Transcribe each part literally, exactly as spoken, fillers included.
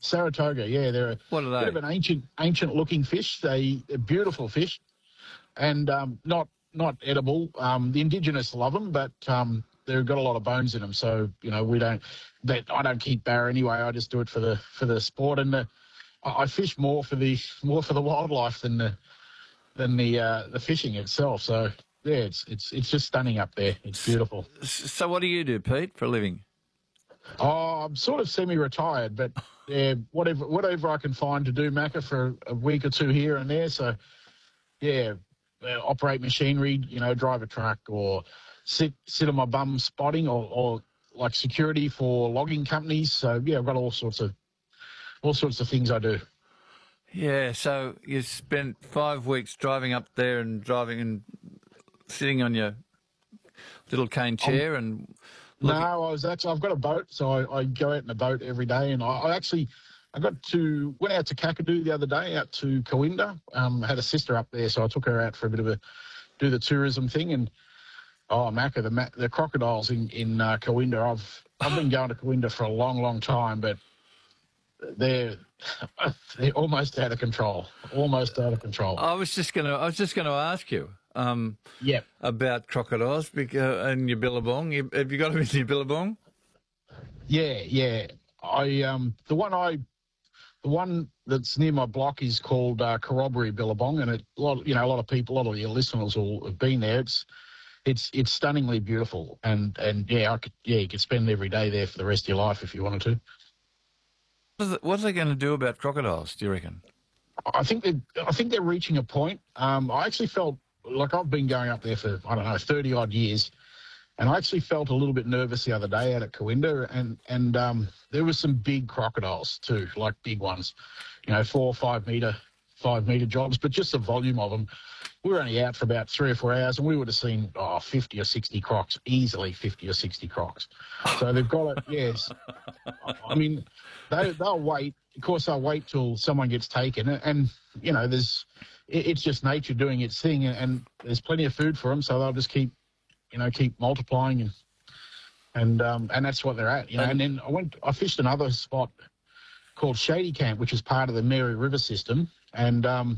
Saratoga, yeah, they're a What are they? bit of an ancient, ancient-looking fish. They, they're beautiful fish, and um, not not edible. Um, the indigenous love them, but um, they've got a lot of bones in them. So you know, we don't. That I don't keep barra anyway. I just do it for the for the sport, and the, I, I fish more for the more for the wildlife than the than the uh, the fishing itself. So yeah, it's it's it's just stunning up there. It's beautiful. So what do you do, Pete, for a living? Oh, I'm sort of semi-retired, but yeah, whatever whatever I can find to do, Macca, for a week or two here and there. So yeah, uh, operate machinery, you know, drive a truck, or sit sit on my bum spotting, or, or like security for logging companies. So yeah, I've got all sorts of all sorts of things I do. Yeah, so you spent five weeks driving up there and driving and sitting on your little cane chair um, and... Looking... No, I was actually, I've got a boat, so I, I go out in a boat every day, and I, I actually, I got to, went out to Kakadu the other day, out to Coimbra. Um, I had a sister up there, so I took her out for a bit of a, do the tourism thing, and oh, Macca, the, the crocodiles in, in uh, Coimbra, I've, I've been going to Coimbra for a long, long time, but they're they're almost out of control. Almost out of control. I was just gonna I was just gonna ask you um yep. about crocodiles because, and your billabong. You, have you got them in your billabong? Yeah, yeah. I um the one I the one that's near my block is called uh, Corroboree Billabong, and it, a lot you know a lot of people, a lot of your listeners will have been there. It's it's it's stunningly beautiful, and and yeah, I could yeah you could spend every day there for the rest of your life if you wanted to. What are they going to do about crocodiles, do you reckon? I think they're, I think they're reaching a point. Um, I actually felt like I've been going up there for, I don't know, thirty-odd years, and I actually felt a little bit nervous the other day out at Coimbra, and, and um, there was some big crocodiles too, like big ones, you know, four or five metre, five metre jobs, but just the volume of them. We were only out for about three or four hours, and we would have seen, oh, fifty or sixty crocs, easily fifty or sixty crocs. So they've got it, yes. I mean... They, they'll wait. Of course, they'll wait till someone gets taken. And, you know, there's it, it's just nature doing its thing, and there's plenty of food for them, so they'll just keep, you know, keep multiplying, and and um, and that's what they're at, you know. And then I went, I fished another spot called Shady Camp, which is part of the Mary River system, and um,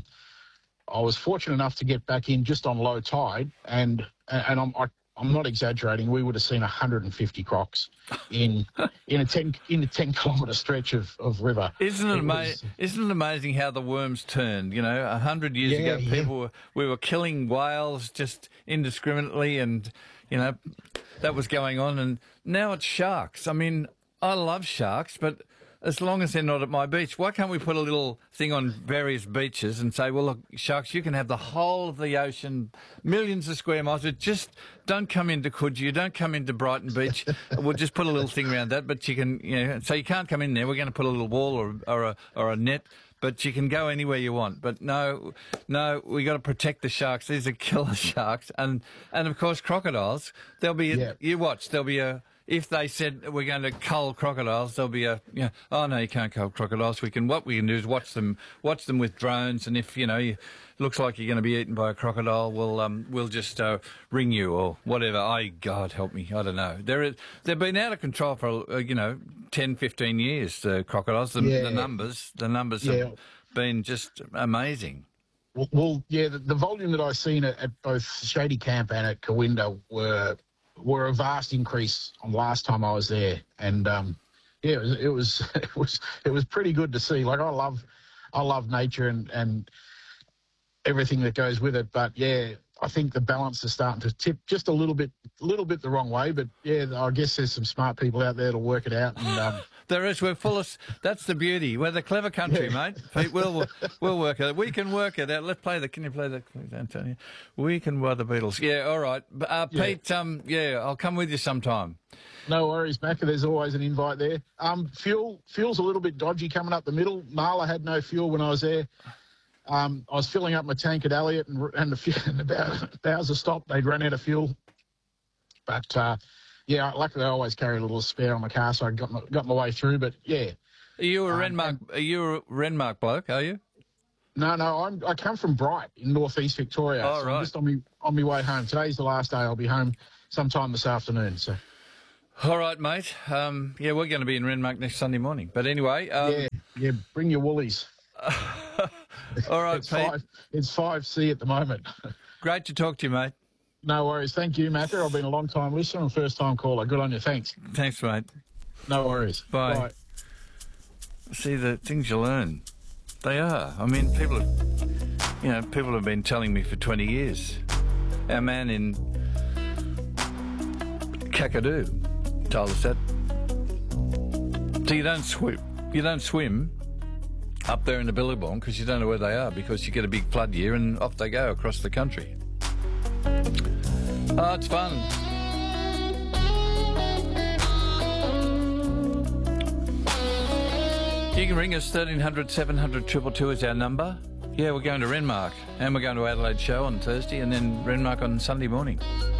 I was fortunate enough to get back in just on low tide, and and I'm I, I'm not exaggerating. We would have seen one hundred fifty crocs in in a ten in a ten kilometre stretch of, of river. Isn't it, it amazing? Isn't it amazing how the worms turned? You know, a hundred years yeah, ago, people yeah. were, we were killing whales just indiscriminately, and you know that was going on. And now it's sharks. I mean, I love sharks, but as long as they're not at my beach, why can't we put a little thing on various beaches and say, well, look, sharks, you can have the whole of the ocean, millions of square miles, but just don't come into Coogee, don't come into Brighton Beach. We'll just put a little thing around that, but you can, you know, so you can't come in there. We're going to put a little wall or, or, a, or a net, but you can go anywhere you want. But no, no, we got to protect the sharks. These are killer sharks. And, and of course, crocodiles, there'll be, a, yeah. you watch, there'll be a, if they said we're going to cull crocodiles, there'll be a, you know, oh no, you can't cull crocodiles. We can, what we can do is watch them, watch them with drones, and if you know, you, looks like you're going to be eaten by a crocodile, we'll um, we'll just uh, ring you or whatever. I God help me, I don't know. They're they've been out of control for uh, you know ten, fifteen years. The crocodiles, the, yeah. the numbers, the numbers yeah. have been just amazing. Well, well yeah, the, the volume that I've seen at, at both Shady Camp and at Coimbra were. were a vast increase on last time I was there, and um, yeah, it was, it was it was it was pretty good to see. Like I love, I love nature and and everything that goes with it. But yeah, I think the balance is starting to tip just a little bit, a little bit the wrong way. But yeah, I guess there's some smart people out there to work it out. And um, there is. We're full of. That's the beauty. We're the clever country, yeah. mate. Pete, we'll we'll work it out. We can work it out. Let's play the. Can you play the? Antonio? We can wear the Beatles. Yeah, all right. Uh, Pete, yeah. um, yeah, I'll come with you sometime. No worries, Macca. There's always an invite there. Um, fuel, fuel's a little bit dodgy coming up the middle. Marla had no fuel when I was there. Um, I was filling up my tank at Elliot, and, and, the, and about hours of stop, they'd run out of fuel. But uh, yeah, luckily I always carry a little spare on the car, so I got my, got my way through. But yeah, are you a um, Renmark? Are you a Renmark bloke? Are you? No, no, I'm, I come from Bright in northeast Victoria. Oh, so right. I'm just on me on my way home. Today's the last day. I'll be home sometime this afternoon. So. All right, mate. Um, yeah, we're going to be in Renmark next Sunday morning. But anyway, um, yeah. Yeah, bring your woolies. All right, It's Pete. five. It's five C at the moment. Great to talk to you, mate. No worries. Thank you, Matthew. I've been a long time listener and first time caller. Good on you. Thanks. Thanks, mate. No worries. Bye. Bye. See, the things you learn, they are. I mean, people have, you know, people have been telling me for twenty years. Our man in Kakadu told us that. So you don't swim, you don't swim up there in the Billabong because you don't know where they are, because you get a big flood year and off they go across the country. Oh, it's fun. You can ring us, thirteen hundred, seven hundred, two two two is our number. Yeah, we're going to Renmark, and we're going to Adelaide Show on Thursday, and then Renmark on Sunday morning.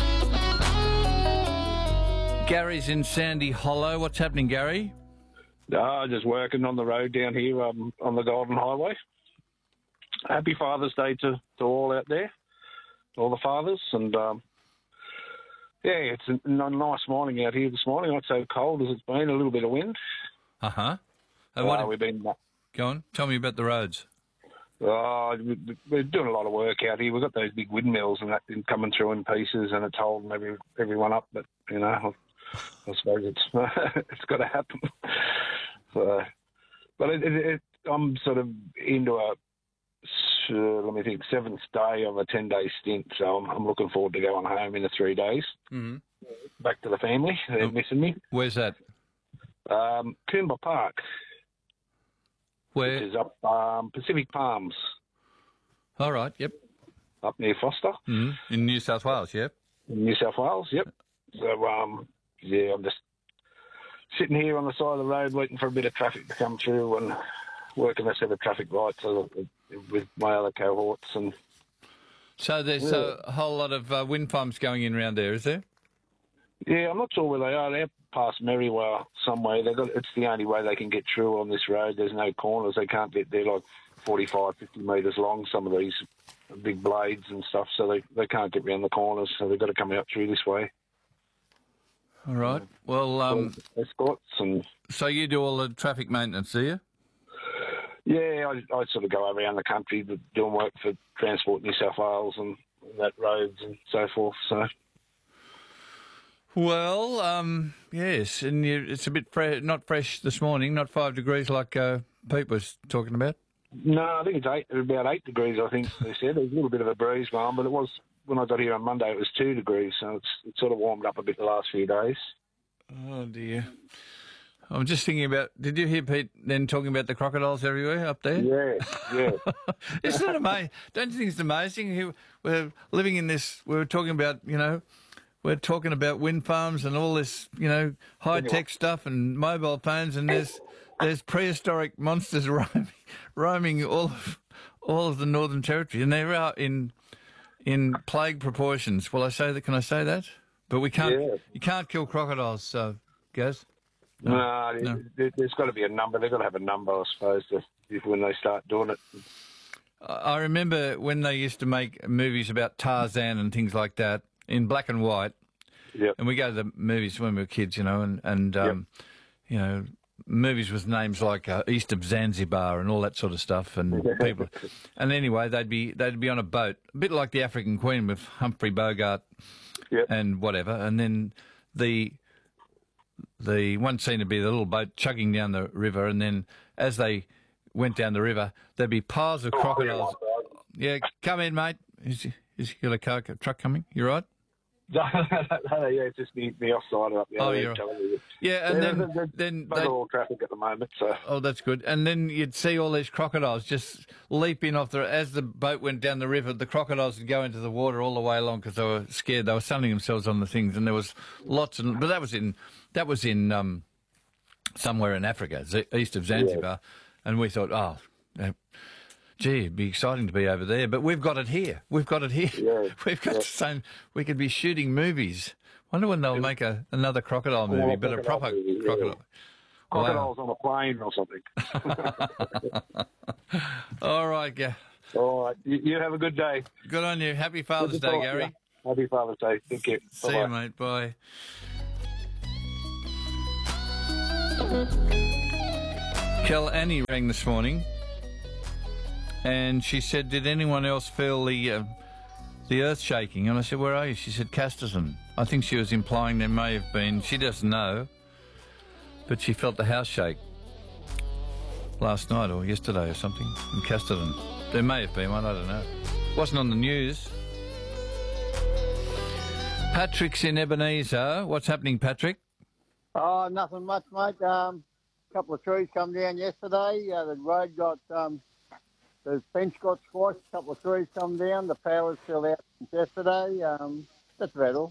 Gary's in Sandy Hollow. What's happening, Gary? Uh, just working on the road down here um, on the Golden Highway. Happy Father's Day to, to all out there, all the fathers. And, um, yeah, it's a, a nice morning out here this morning. Not so cold as it's been, a little bit of wind. Uh-huh. And Uh, what have- we've been... Go on, tell me about the roads. Uh, we- we're doing a lot of work out here. We've got those big windmills and that coming through in pieces, and it's holding every, everyone up. But, you know, I suppose it's it's got to happen. So, but it, it, it, I'm sort of into a, uh, let me think, seventh day of a ten-day stint. So I'm, I'm looking forward to going home in the three days. Mm-hmm. Back to the family. They're Oh. missing me. Where's that? Um, Coomba Park, Where? which is up um, Pacific Palms, All right, yep. up near Foster, Mm-hmm. In New South Wales, yep. in New South Wales. Yep. So, um, yeah, I'm just sitting here on the side of the road waiting for a bit of traffic to come through and working a set of traffic lights with my other cohorts. And So there's Yeah. a whole lot of uh, wind farms going in around there, is there? yeah, I'm not sure where they are. They're past Merriwa somewhere. They got it's the only way they can get through on this road. There's no corners. They can't get. They're like forty-five, fifty metres long. Some of these big blades and stuff, so they they can't get round the corners. So they've got to come out through this way. All right. Well, um, Escorts and so you do all the traffic maintenance, do you? yeah, I, I sort of go around the country doing work for Transport New South Wales and that roads and so forth. So. Well, um, yes, and you, it's a bit fre- not fresh this morning, not five degrees like uh, Pete was talking about. No, I think it's eight, about eight degrees, I think they said. There's a little bit of a breeze going, but it was, when I got here on Monday, it was two degrees, so it's, it's sort of warmed up a bit the last few days. Oh, dear. I'm just thinking about, did you hear Pete then talking about the crocodiles everywhere up there? Yeah, yeah. Isn't it amazing? Don't you think it's amazing? He- We're living in this, we were talking about, you know, we're talking about wind farms and all this, you know, high-tech stuff and mobile phones, and there's there's prehistoric monsters roaming, roaming all of, all of the Northern Territory, and they're out in in plague proportions. Well, I say that. Can I say that? But we can't. Yeah. You can't kill crocodiles, so Gaz. No, no. There, there's got to be a number. They've got to have a number, I suppose, to, if, when they start doing it. I I remember when they used to make movies about Tarzan and things like that in black and white. Yep. And we go to the movies when we were kids, you know, and, and um, you know, movies with names like uh, East of Zanzibar and all that sort of stuff, and people. And anyway, they'd be they'd be on a boat, a bit like the African Queen with Humphrey Bogart Yep. and whatever. And then the the one scene would be the little boat chugging down the river, and then as they went down the river, there'd be piles of crocodiles. Yeah, come in, mate. Is is you got a car truck coming? You right? No, no, yeah, it's just the, the offside up there. Oh, you're right. Yeah, and then they're, then they're they, all traffic at the moment, so. oh, that's good. And then you'd see all these crocodiles just leaping off the as the boat went down the river. The crocodiles would go into the water all the way along because they were scared. They were sunning themselves on the things, and there was lots of. But that was in that was in um, somewhere in Africa, Z- east of Zanzibar, and we thought, oh. Uh, Gee, it'd be exciting to be over there, but we've got it here. We've got it here. Yeah, We've got yeah. the same. We could be shooting movies. Wonder when they'll make a another crocodile movie, Another but a crocodile proper movie, yeah. crocodile. Crocodiles on a plane or something. All right, yeah. All right. You, you have a good day. Good on you. Happy Father's Good to Day, talk, Gary. yeah. Happy Father's Day. Thank you. See Bye-bye. you, mate. Bye. Kel Annie rang this morning, and she said, "Did anyone else feel the uh, the earth shaking?" And I said, "Where are you?" She said, "Casterton." I think she was implying there may have been. She doesn't know, but she felt the house shake last night or yesterday or something in Casterton. There may have been one. I don't know. Wasn't on the news. Patrick's in Ebenezer. What's happening, Patrick? Oh, nothing much, mate. Um, a couple of trees come down yesterday. Uh, the road got, um, the fence got squashed. A couple of trees come down. The power's still out since yesterday. Um, that's about all.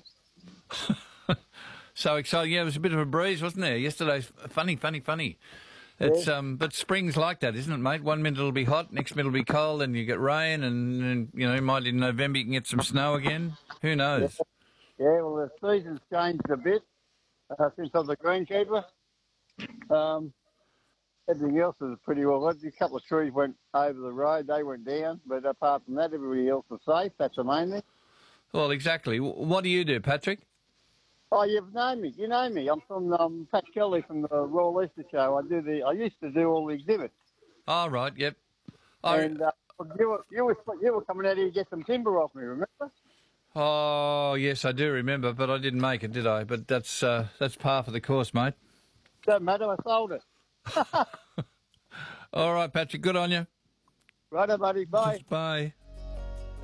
So exciting. Yeah, it was a bit of a breeze, wasn't there? Yesterday's funny, funny, funny. It's Yeah. um, but spring's like that, isn't it, mate? One minute it'll be hot, next minute it'll be cold, and you get rain, and, and you know, might in November you can get some snow again. Who knows? Yeah, well, the season's changed a bit uh, since I was a greenkeeper. Um, everything else is pretty well. A couple of trees went over the road. They went down. But apart from that, everybody else was safe. That's the main thing. Well, exactly. W- What do you do, Patrick? Oh, you've known me. You know me. I'm from um, Pat Kelly from the Royal Easter Show. I do the. I used to do all the exhibits. Oh, right, yep. I, And uh, you were you were you were coming out here to get some timber off me. Remember? oh, yes, I do remember, but I didn't make it, did I? But that's uh, that's par for the course, mate. Don't matter. I sold it. All right, Patrick, good on you. Righto, buddy. Bye. Bye.